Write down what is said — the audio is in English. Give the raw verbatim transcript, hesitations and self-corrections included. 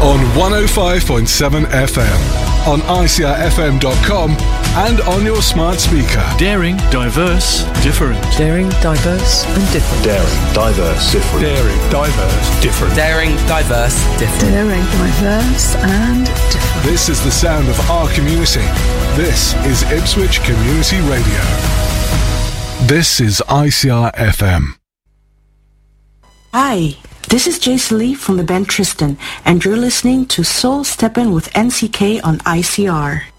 on one oh five point seven F M, on I C R F M dot com and on your smart speaker. Daring, diverse, different. Daring, diverse and different. Daring, diverse, different. Daring, diverse, different. Daring, diverse, different. Daring, diverse and different. This is the sound of our community. This is Ipswich Community Radio. This is I C R F M. Hi, this is Jace Lee from the band Tristan, and you're listening to Soul Steppin' with N C K on I C R.